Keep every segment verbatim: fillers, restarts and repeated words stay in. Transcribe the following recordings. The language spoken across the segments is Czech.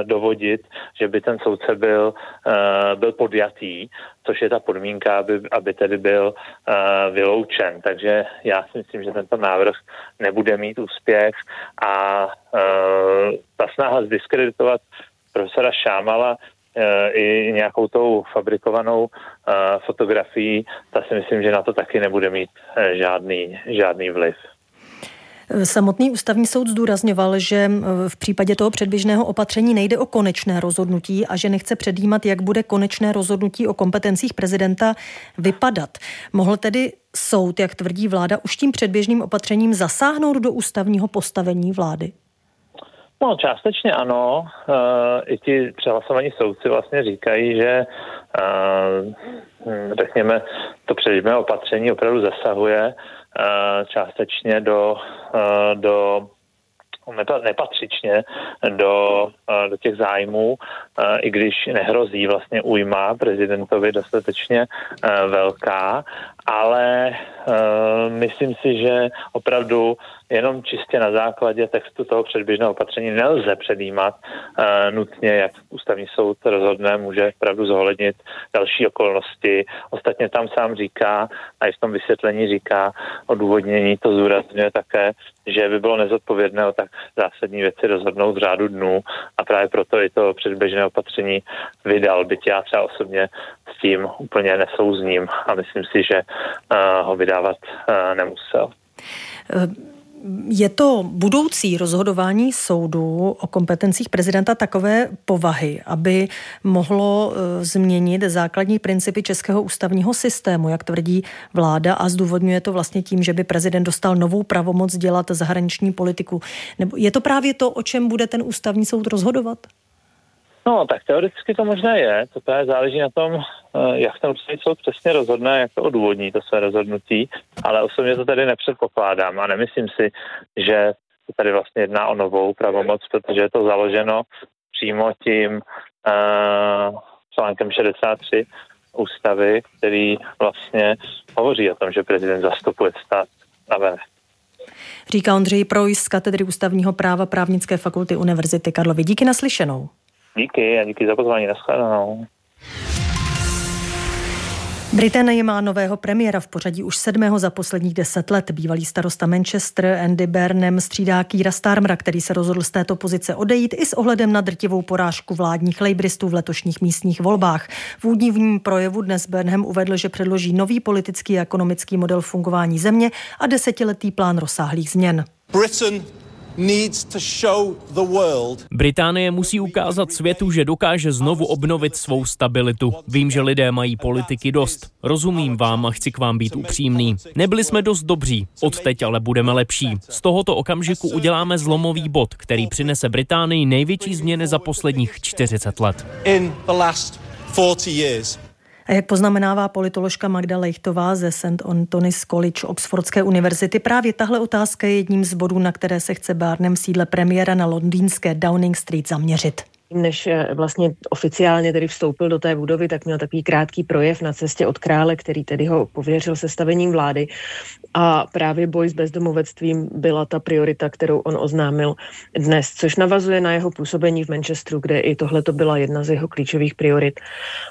dovodit, že by ten soudce byl, byl podjatý, což je ta podmínka, aby, aby tedy byl vyloučen. Takže já si myslím, že tento návrh nebude mít úspěch a ta snaha zdiskreditovat profesora Šámala i nějakou tou fabrikovanou fotografií, ta si myslím, že na to taky nebude mít žádný, žádný vliv. Samotný ústavní soud zdůrazňoval, že v případě toho předběžného opatření nejde o konečné rozhodnutí a že nechce předjímat, jak bude konečné rozhodnutí o kompetencích prezidenta vypadat. Mohl tedy soud, jak tvrdí vláda, už tím předběžným opatřením zasáhnout do ústavního postavení vlády? No, částečně ano. E, I ti přehlasovaní soudci vlastně říkají, že e, řekněme, to předběžné opatření opravdu zasahuje částečně do, do nepatřičně do, do těch zájmů, i když nehrozí vlastně újma prezidentovi dostatečně velká, ale myslím si, že opravdu jenom čistě na základě textu toho předběžného opatření nelze předjímat nutně, jak ústavní soud rozhodne, může opravdu zohlednit další okolnosti. Ostatně tam sám říká, a i v tom vysvětlení říká, odůvodnění to zdůrazňuje také, že by bylo nezodpovědné o tak zásadní věci rozhodnout v řádu dnů a právě proto i to předběžné opatření vydal, byť já třeba osobně s tím úplně nesouzním a myslím si, že uh, ho vydávat uh, nemusel. Je to budoucí rozhodování soudu o kompetencích prezidenta takové povahy, aby mohlo změnit základní principy českého ústavního systému, jak tvrdí vláda, a zdůvodňuje to vlastně tím, že by prezident dostal novou pravomoc dělat zahraniční politiku. Nebo je to právě to, o čem bude ten ústavní soud rozhodovat? No, tak teoreticky to možná je. To právě záleží na tom, jak ten ústavní soud přesně rozhodne, jak to odůvodní to své rozhodnutí, ale osobně to tady nepředpokládám a nemyslím si, že se tady vlastně jedná o novou pravomoc, protože je to založeno přímo tím uh, článkem šedesát tři ústavy, který vlastně hovoří o tom, že prezident zastupuje stát navenek. Říká Ondřej Projs z katedry ústavního práva Právnické fakulty Univerzity Karlovy. Díky naslyšenou. Díky a díky za pozvání. Nashledanou. Británie má nového premiéra v pořadí už sedmého za posledních deset let. Bývalý starosta Manchester Andy Burnham střídá Keira Starmera, který se rozhodl z této pozice odejít i s ohledem na drtivou porážku vládních labouristů v letošních místních volbách. V údivním projevu dnes Burnham uvedl, že předloží nový politický a ekonomický model fungování země a desetiletý plán rozsáhlých změn. Britain needs to show the world. Británie musí ukázat světu, že dokáže znovu obnovit svou stabilitu. Vím, že lidé mají politiky dost. Rozumím vám a chci k vám být upřímný. Nebyli jsme dost dobří, odteď ale budeme lepší. Z tohoto okamžiku uděláme zlomový bod, který přinese Británii největší změny za posledních čtyřicet let. In the last forty years. A jak poznamenává politoložka Magda Lejchtová ze Saint Anthony's College Oxfordské univerzity, právě tahle otázka je jedním z bodů, na které se chce Burnham v sídle premiéra na londýnské Downing Street zaměřit. Než vlastně oficiálně tedy vstoupil do té budovy, tak měl takový krátký projev na cestě od krále, který tedy ho pověřil sestavením vlády. A právě boj s bezdomovectvím byla ta priorita, kterou on oznámil dnes, což navazuje na jeho působení v Manchesteru, kde i tohle to byla jedna z jeho klíčových priorit.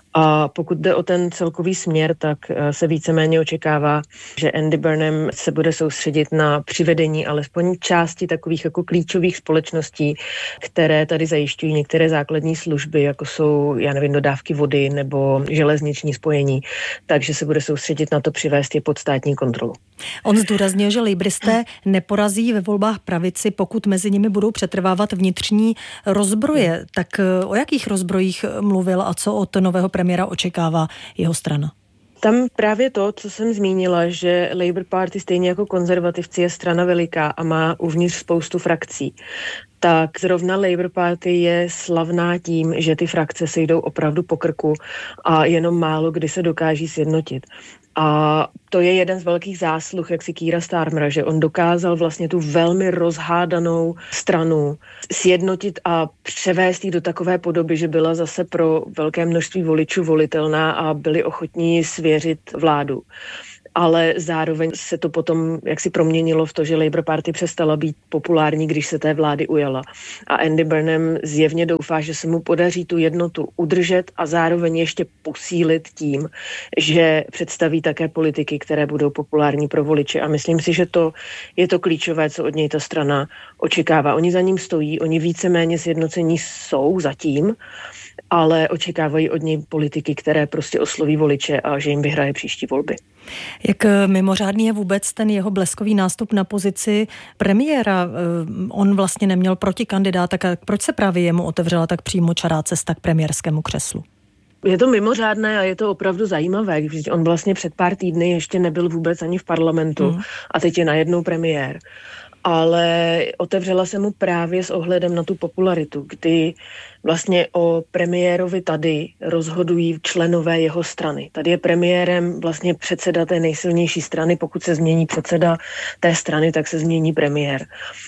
A pokud jde o ten celkový směr, tak se víceméně očekává, že Andy Burnham se bude soustředit na přivedení alespoň části takových jako klíčových společností, které tady zajišťují některé základní služby, jako jsou, já nevím, dodávky vody nebo železniční spojení, takže se bude soustředit na to přivést je pod státní kontrolu. On zdůraznil, že lejbristé neporazí ve volbách pravici, pokud mezi nimi budou přetrvávat vnitřní rozbroje. Tak o jakých rozbrojích mluvil a co od nového premiéra očekává jeho strana? Tam právě to, co jsem zmínila, že Labour Party stejně jako konzervativci je strana veliká a má uvnitř spoustu frakcí. Tak zrovna Labour Party je slavná tím, že ty frakce se jdou opravdu po krku a jenom málo kdy se dokáží sjednotit. A to je jeden z velkých zásluh, jak si Keira Starmera, že on dokázal vlastně tu velmi rozhádanou stranu sjednotit a převést ji do takové podoby, že byla zase pro velké množství voličů volitelná a byli ochotní svěřit vládu. ale zároveň se to potom jaksi proměnilo v to, že Labour Party přestala být populární, když se té vlády ujala. A Andy Burnham zjevně doufá, že se mu podaří tu jednotu udržet a zároveň ještě posílit tím, že představí také politiky, které budou populární pro voliče. A myslím si, že to je to klíčové, co od něj ta strana očekává. Oni za ním stojí, oni víceméně sjednocení jsou zatím, ale očekávají od něj politiky, které prostě osloví voliče a že jim vyhraje příští volby. Jak mimořádný je vůbec ten jeho bleskový nástup na pozici premiéra? On vlastně neměl protikandidáta, tak proč se právě jemu otevřela tak přímočará cesta k premiérskému křeslu? Je to mimořádné a je to opravdu zajímavé, když on vlastně před pár týdny ještě nebyl vůbec ani v parlamentu mm. a teď je najednou premiér. Ale otevřela se mu právě s ohledem na tu popularitu, kdy vlastně o premiérovi tady rozhodují členové jeho strany. Tady je premiérem vlastně předseda té nejsilnější strany, pokud se změní předseda té strany, tak se změní premiér.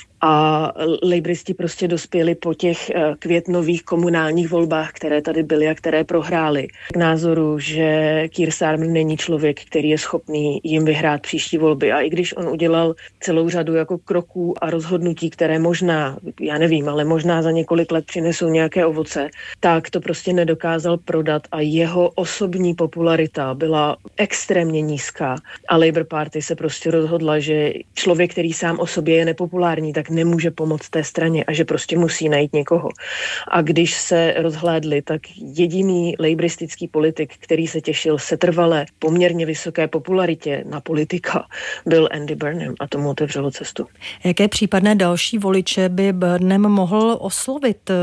A lejbristi prostě dospěli po těch květnových komunálních volbách, které tady byly a které prohrály, k názoru, že Keir Starmer není člověk, který je schopný jim vyhrát příští volby. A i když on udělal celou řadu jako kroků a rozhodnutí, které možná, já nevím, ale možná za několik let přinesou nějaké ovoce, tak to prostě nedokázal prodat a jeho osobní popularita byla extrémně nízká. A Labour Party se prostě rozhodla, že člověk, který sám o sobě je nepopulární, tak nemůže pomoct té straně a že prostě musí najít někoho. A když se rozhlédli, tak jediný lejbristický politik, který se těšil setrvale poměrně vysoké popularitě na politika, byl Andy Burnham a tomu otevřelo cestu. Jaké případné další voliče by Burnham mohl oslovit?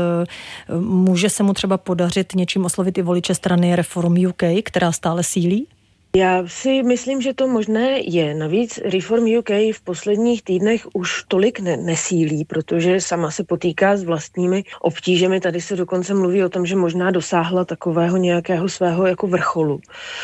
Může se mu třeba podařit něčím oslovit i voliče strany Reform U K, která stále sílí? Já si myslím, že to možné je. Navíc Reform U K v posledních týdnech už tolik ne- nesílí, protože sama se potýká s vlastními obtížemi. Tady se dokonce mluví o tom, že možná dosáhla takového nějakého svého jako vrcholu.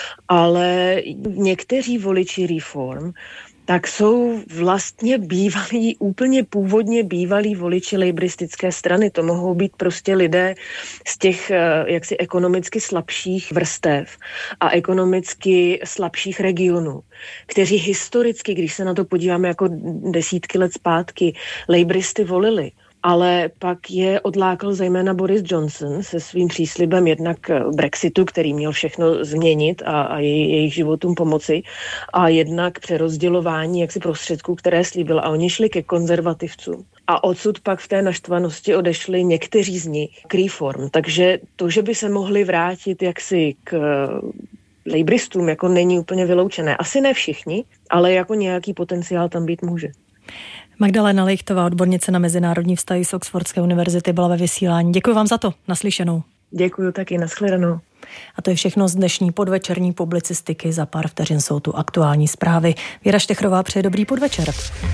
Ale někteří voliči Reform tak jsou vlastně bývalí, úplně původně bývalí voliči lejbristické strany. To mohou být prostě lidé z těch jaksi ekonomicky slabších vrstev a ekonomicky slabších regionů, kteří historicky, když se na to podíváme jako desítky let zpátky, lejbristy volili. Ale pak je odlákal zejména Boris Johnson se svým příslibem jednak Brexitu, který měl všechno změnit a, a jej, jejich životům pomoci, a jednak přerozdělování jaksi prostředků, které slíbil. A oni šli ke konzervativcům. A odsud pak v té naštvanosti odešli někteří z nich k Reform. Takže to, že by se mohli vrátit jaksi k lejbristům, jako není úplně vyloučené. Asi ne všichni, ale jako nějaký potenciál tam být může. Magdalena Lejchtová, odbornice na mezinárodní vztahy z Oxfordské univerzity, byla ve vysílání. Děkuji vám za to. Naslyšenou. Děkuji taky, nashledanou. A to je všechno z dnešní podvečerní publicistiky. Za pár vteřin jsou tu aktuální zprávy. Věra Štechrová přeje dobrý podvečer.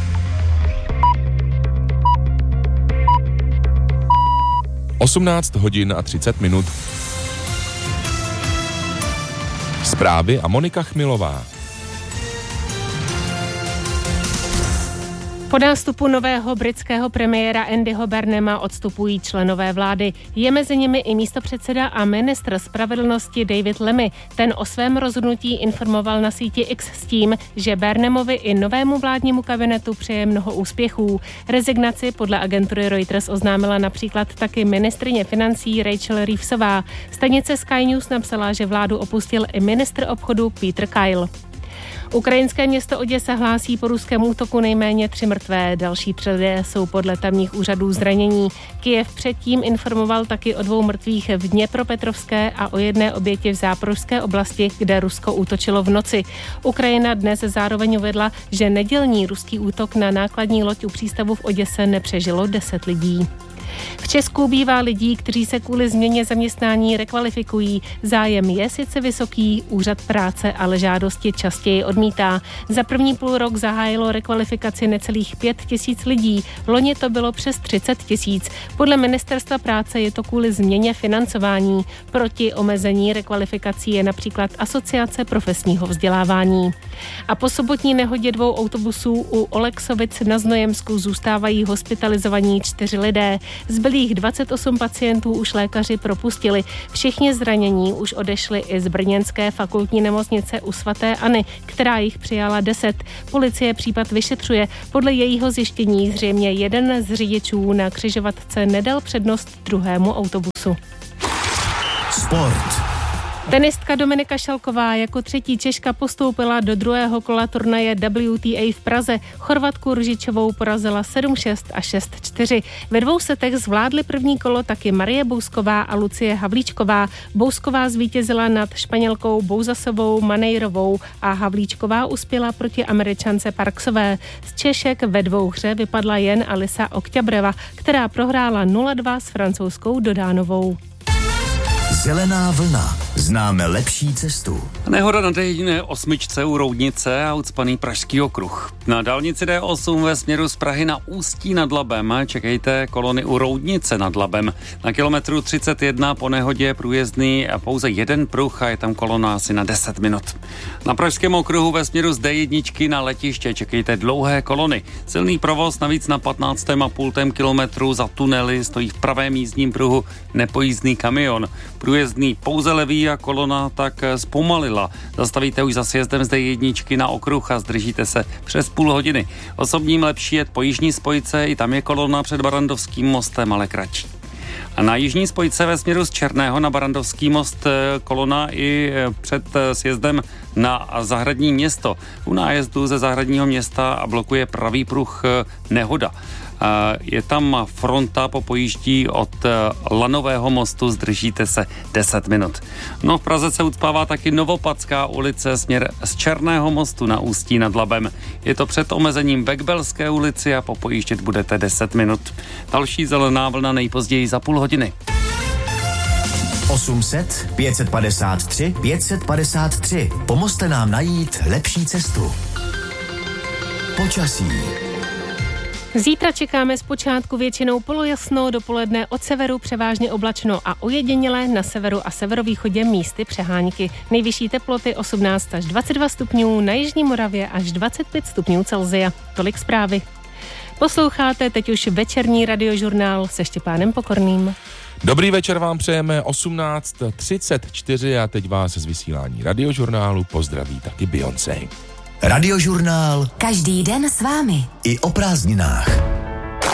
osmnáct hodin a třicet minut. Zprávy a Monika Chmilová. Po nástupu nového britského premiéra Andyho Burnhama odstupují členové vlády. Je mezi nimi i místopředseda a ministr spravedlnosti David Lammy. Ten o svém rozhodnutí informoval na síti X s tím, že Burnhamovi i novému vládnímu kabinetu přeje mnoho úspěchů. Rezignaci podle agentury Reuters oznámila například taky ministryně financí Rachel Reevesová. Stanice Sky News napsala, že vládu opustil i ministr obchodu Peter Kyle. Ukrajinské město Oděsa hlásí po ruském útoku nejméně tři mrtvé. Další tři lidé jsou podle tamních úřadů zranění. Kyjev předtím informoval taky o dvou mrtvých v Dněpropetrovské a o jedné oběti v Záporožské oblasti, kde Rusko útočilo v noci. Ukrajina dnes zároveň uvedla, že nedělní ruský útok na nákladní loď u přístavu v Oděse nepřežilo deset lidí. V Česku bývá lidí, kteří se kvůli změně zaměstnání rekvalifikují. Zájem je sice vysoký, úřad práce ale žádosti častěji odmítá. Za první půl rok zahájilo rekvalifikaci necelých pět tisíc lidí, loni to bylo přes třicet tisíc. Podle ministerstva práce je to kvůli změně financování. Proti omezení rekvalifikací je například Asociace profesního vzdělávání. A po sobotní nehodě dvou autobusů u Oleksovic na Znojemsku zůstávají hospitalizovaní čtyři lidé. Zbylých dvacet osm pacientů už lékaři propustili. Všichni zranění už odešli i z brněnské fakultní nemocnice u svaté Anny, která jich přijala deset. Policie případ vyšetřuje. Podle jejího zjištění zřejmě jeden z řidičů na křižovatce nedal přednost druhému autobusu. Sport. Tenistka Dominika Šalková jako třetí Češka postoupila do druhého kola turnaje W T A v Praze. Chorvatku Ržičovou porazila sedm šest a šest čtyři. Ve dvou setech zvládly první kolo taky Marie Bousková a Lucie Havlíčková. Bousková zvítězila nad Španělkou Bouzasovou Manejrovou a Havlíčková uspěla proti Američance Parksové. Z Češek ve dvouhře vypadla jen Alisa Okťabreva, která prohrála nula dva s francouzskou Dodánovou. Zelená vlna. Známe lepší cestu. Nehoda na D osm u Roudnice a ucpaný Pražský okruh. Na dálnici D osm ve směru z Prahy na Ústí nad Labem čekejte kolony u Roudnice nad Labem. Na kilometru třicet jedna po nehodě průjezdný a pouze jeden pruh a je tam kolona asi na deset minut. Na Pražském okruhu ve směru z D jedna na letiště čekejte dlouhé kolony. Silný provoz navíc na patnáctém a půl kilometru za tunely stojí v pravém jízdním pruhu nepojízdný kamion. Průjezdný pouze levý a kolona tak zpomalila. Zastavíte už za sjezdem z D jedna na okruh a zdržíte se přes půl hodiny. Osobním lepší jet po jižní spojce, i tam je kolona před Barandovským mostem, ale kratší. A na jižní spojce ve směru z Černého na Barandovský most kolona i před sjezdem na Zahradní město. U nájezdu ze Zahradního města a blokuje pravý pruh nehoda. Je tam fronta po pojíždí od Lanového mostu, zdržíte se deset minut. No v Praze se ucpává taky Novopadská ulice směr z Černého mostu na Ústí nad Labem. Je to před omezením Bekbelské ulici a popojíždět budete deset minut. Další zelená vlna nejpozději za půl hodiny. osm set pět padesát tři pět padesát tři. Pomozte nám najít lepší cestu. Počasí. Zítra čekáme zpočátku většinou polojasno, dopoledne od severu převážně oblačno a ojediněle na severu a severovýchodě místy přehánky. Nejvyšší teploty osmnáct až dvacet dva stupňů, na jižní Moravě až dvacet pět stupňů Celsia. Tolik zprávy. Posloucháte teď už večerní radiožurnál se Štěpánem Pokorným. Dobrý večer vám přejeme, osmnáct třicet čtyři a teď vás z vysílání radiožurnálu pozdraví taky Beyoncé. Radiožurnál. Každý den s vámi. I o prázdninách.